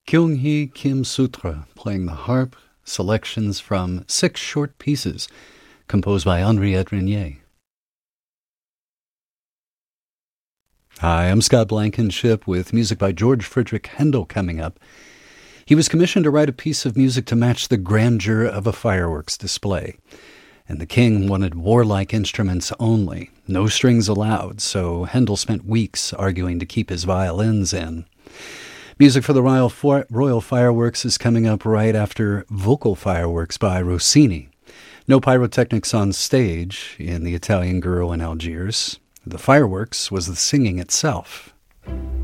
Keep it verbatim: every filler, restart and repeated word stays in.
Kyung-hee Kim Sutra playing the harp, selections from six short pieces composed by Henriette Renier. Hi, I'm Scott Blankenship with music by George Friedrich Handel coming up. He was commissioned to write a piece of music to match the grandeur of a fireworks display. And the king wanted warlike instruments only, no strings allowed, so Handel spent weeks arguing to keep his violins in. Music for the Royal, For- Royal Fireworks is coming up right after Vocal Fireworks by Rossini. No pyrotechnics on stage in The Italian Girl in Algiers. The fireworks was the singing itself.